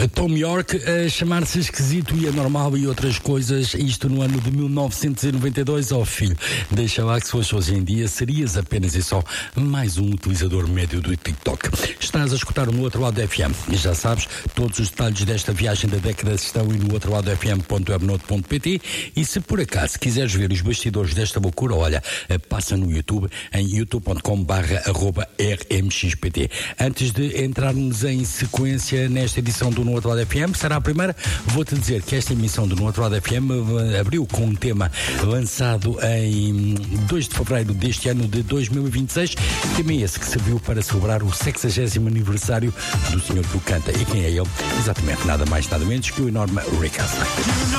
Tom York a chamar-se esquisito e anormal e outras coisas, isto no ano de 1992. Oh filho, deixa lá que se fosse hoje em dia serias apenas e só mais um utilizador médio do TikTok. Estás a escutar No Outro Lado FM e já sabes, todos os detalhes desta viagem da década estão em nooutrodafm.webnote.pt e se por acaso quiseres ver os bastidores desta loucura, olha, passa no YouTube em youtube.com/rmxpt. Antes de entrarmos em sequência nesta edição do No Outro Lado FM, será a primeira, vou-te dizer que esta emissão do No Outro Lado FM abriu com um tema lançado em 2 de fevereiro deste ano de 2026, tema esse que serviu para celebrar o 60º aniversário do senhor que o canta. E quem é ele? Exatamente, nada mais nada menos que o enorme Rick Astley.